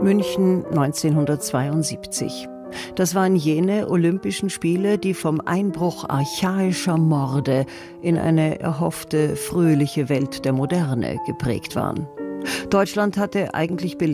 München 1972. Das waren jene Olympischen Spiele, die vom Einbruch archaischer Morde in eine erhoffte, fröhliche Welt der Moderne geprägt waren. Deutschland hatte eigentlich